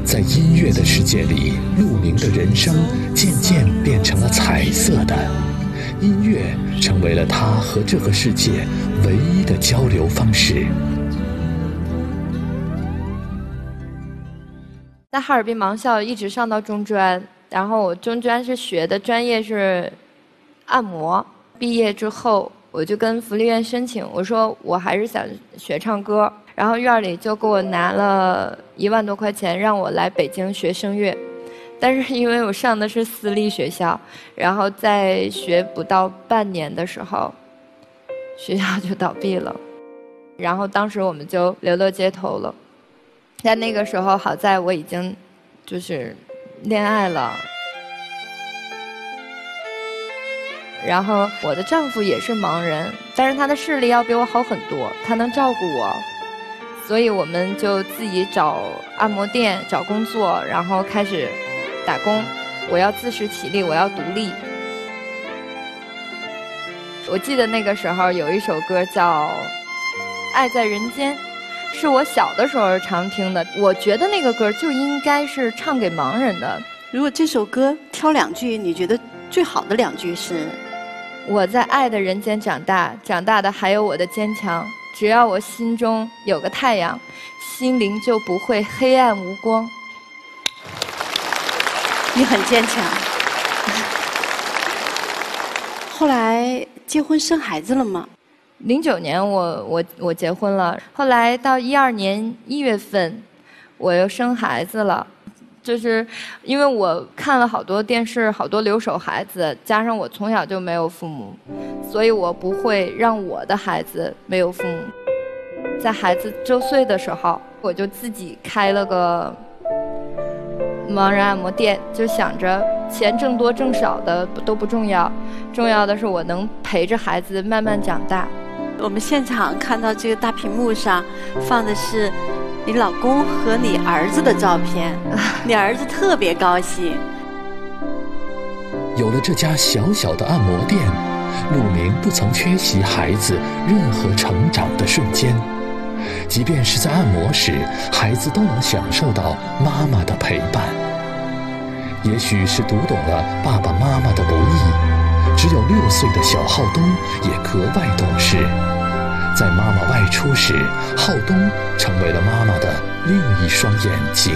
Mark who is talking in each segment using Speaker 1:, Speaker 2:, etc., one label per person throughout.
Speaker 1: 在音乐的世界里，陆明的人生渐渐变成了彩色的，音乐成为了他和这个世界唯一的交流方式。
Speaker 2: 在哈尔滨盲校一直上到中专，然后我中专是学的专业是按摩。毕业之后，我就跟福利院申请，我说我还是想学唱歌，然后院里就给我拿了1万多块钱，让我来北京学声乐。但是因为我上的是私立学校，然后在学不到半年的时候，学校就倒闭了，然后当时我们就流落街头了。在那个时候，好在我已经就是恋爱了。然后我的丈夫也是盲人，但是他的视力要比我好很多，他能照顾我，所以我们就自己找按摩店找工作，然后开始打工。我要自食其力，我要独立。我记得那个时候有一首歌叫《爱在人间》，是我小的时候常听的。我觉得那个歌就应该是唱给盲人的。
Speaker 3: 如果这首歌挑2句，你觉得最好的2句是？
Speaker 2: 我在爱的人间长大，长大的还有我的坚强。只要我心中有个太阳，心灵就不会黑暗无光。
Speaker 3: 你很坚强。后来结婚生孩子了吗
Speaker 2: ？09年我结婚了，后来到12年1月份，我又生孩子了。就是因为我看了好多电视，好多留守孩子，加上我从小就没有父母，所以我不会让我的孩子没有父母。在孩子周岁的时候，我就自己开了个盲人按摩店，就想着钱挣多挣少的都不重要，重要的是我能陪着孩子慢慢长大。
Speaker 3: 我们现场看到这个大屏幕上放的是你老公和你儿子的照片，你儿子特别高兴。
Speaker 1: 有了这家小小的按摩店，陆明不曾缺席孩子任何成长的瞬间。即便是在按摩时，孩子都能享受到妈妈的陪伴。也许是读懂了爸爸妈妈的不易，只有6岁的小浩东也格外懂事。在妈妈外出时，浩东成为了妈妈的另一双眼睛。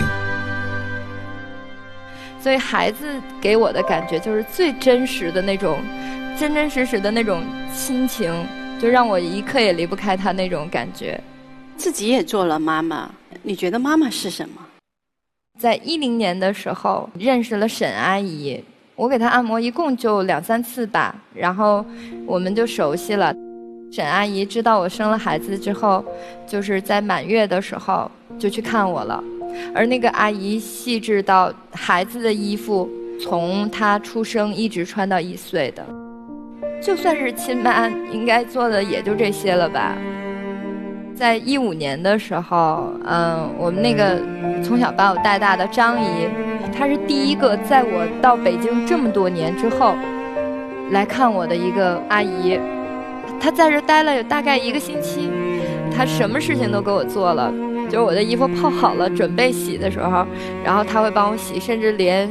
Speaker 2: 所以孩子给我的感觉就是最真实的那种，真真实实的那种亲情，就让我一刻也离不开他那种感觉。
Speaker 3: 自己也做了妈妈，你觉得妈妈是什么？
Speaker 2: 在10年的时候认识了沈阿姨，我给她按摩一共就2、3次吧，然后我们就熟悉了。沈阿姨知道我生了孩子之后，就是在满月的时候就去看我了。而那个阿姨细致到孩子的衣服从她出生一直穿到1岁的，就算是亲妈应该做的也就这些了吧。在15年的时候，我们那个从小把我带大的张姨，她是第一个在我到北京这么多年之后来看我的一个阿姨。她在这待了有大概1个星期，她什么事情都给我做了，就是我的衣服泡好了准备洗的时候，然后她会帮我洗，甚至连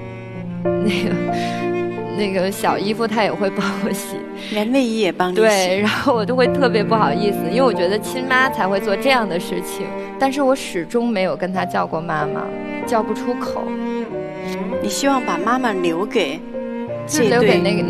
Speaker 2: 那个小衣服她也会帮我洗，
Speaker 3: 连内衣也帮你洗。
Speaker 2: 对，然后我就会特别不好意思，因为我觉得亲妈才会做这样的事情，但是我始终没有跟她叫过妈妈，叫不出口。
Speaker 3: 你希望把妈妈留给
Speaker 2: 就留给那个